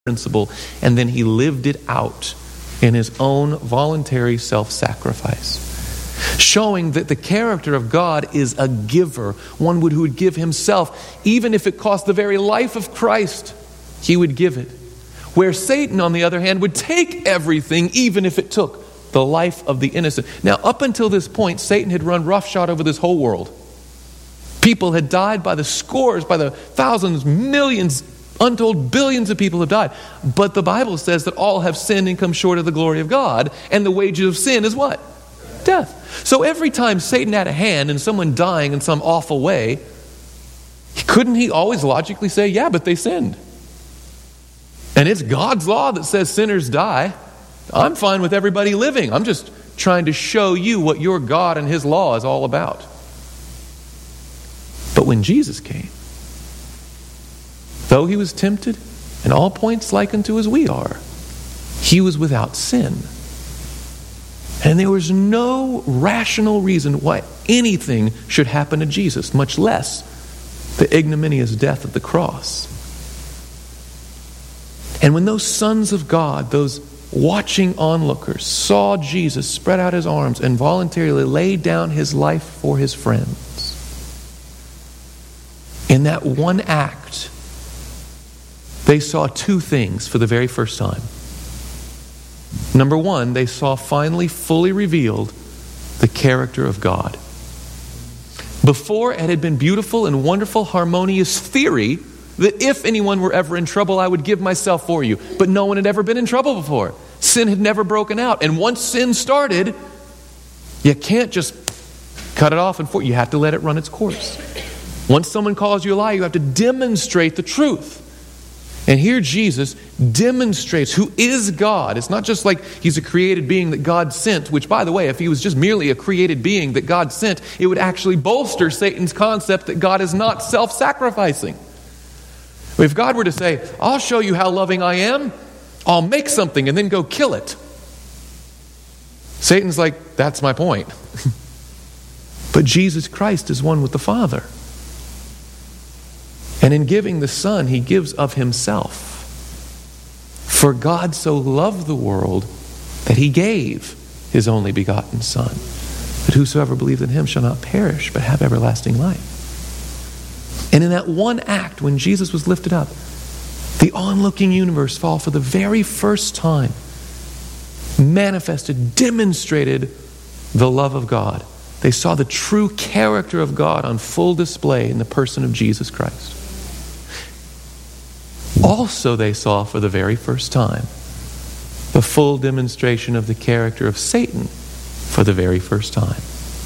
principle, and then he lived it out in his own voluntary self-sacrifice, showing that the character of God is a giver, one who would give himself. Even if it cost the very life of Christ, he would give it. Where Satan, on the other hand, would take everything, even if it took the life of the innocent. Now, up until this point, Satan had run roughshod over this whole world. People had died by the scores, by the thousands, millions, untold billions of people have died. But the Bible says that all have sinned and come short of the glory of God. And the wages of sin is what? Death. So every time Satan had a hand in someone dying in some awful way, couldn't he always logically say, yeah, but they sinned? And it's God's law that says sinners die. I'm fine with everybody living. I'm just trying to show you what your God and his law is all about. But when Jesus came, though he was tempted in all points like unto as we are, he was without sin. And there was no rational reason why anything should happen to Jesus, much less the ignominious death of the cross. And when those sons of God, those watching onlookers, saw Jesus spread out his arms and voluntarily lay down his life for his friends, in that one act, they saw two things for the very first time. Number one, they saw finally fully revealed the character of God. Before, it had been beautiful and wonderful, harmonious theory that if anyone were ever in trouble, I would give myself for you. But no one had ever been in trouble before. Sin had never broken out. And once sin started, you can't just cut it off and you have to let it run its course. Once someone calls you a lie, you have to demonstrate the truth. And here Jesus demonstrates who is God. It's not just like he's a created being that God sent, which, by the way, if he was just merely a created being that God sent, it would actually bolster Satan's concept that God is not self-sacrificing. If God were to say, I'll show you how loving I am, I'll make something and then go kill it. Satan's like, that's my point. But Jesus Christ is one with the Father. And in giving the Son, he gives of himself. For God so loved the world that he gave his only begotten Son, that whosoever believes in him shall not perish, but have everlasting life. And in that one act, when Jesus was lifted up, the onlooking universe saw for the very first time, manifested, demonstrated the love of God. They saw the true character of God on full display in the person of Jesus Christ. Also, they saw for the very first time the full demonstration of the character of Satan for the very first time.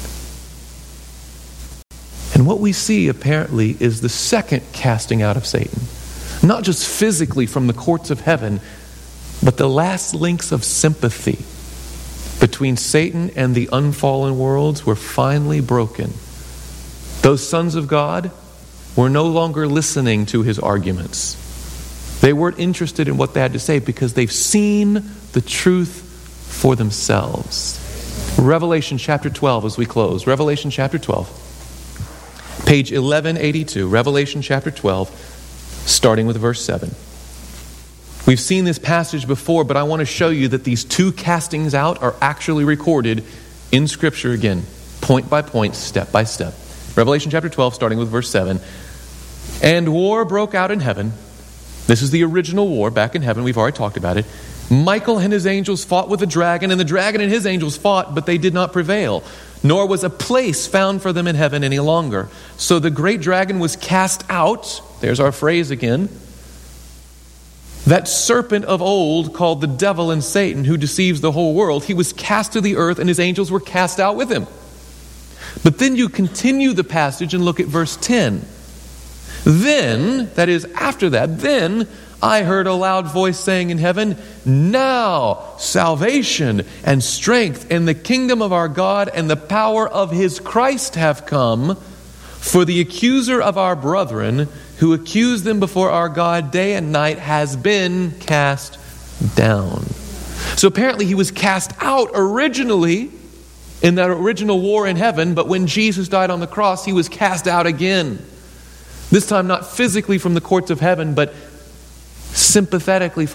And what we see apparently is the second casting out of Satan. Not just physically from the courts of heaven, but the last links of sympathy between Satan and the unfallen worlds were finally broken. Those sons of God were no longer listening to his arguments. They weren't interested in what they had to say because they've seen the truth for themselves. Revelation chapter 12 as we close. Revelation chapter 12. Page 1182. Revelation chapter 12, starting with verse 7. We've seen this passage before, but I want to show you that these two castings out are actually recorded in Scripture again, point by point, step by step. Revelation chapter 12, starting with verse 7. And war broke out in heaven. This is the original war back in heaven. We've already talked about it. Michael and his angels fought with the dragon, and the dragon and his angels fought, but they did not prevail. Nor was a place found for them in heaven any longer. So the great dragon was cast out. There's our phrase again. That serpent of old called the devil and Satan, who deceives the whole world, he was cast to the earth and his angels were cast out with him. But then you continue the passage and look at verse 10. Then, that is after that, then I heard a loud voice saying in heaven, now salvation and strength and the kingdom of our God and the power of his Christ have come. For the accuser of our brethren, who accused them before our God day and night, has been cast down. So apparently he was cast out originally in that original war in heaven, but when Jesus died on the cross, he was cast out again. This time not physically from the courts of heaven, but sympathetically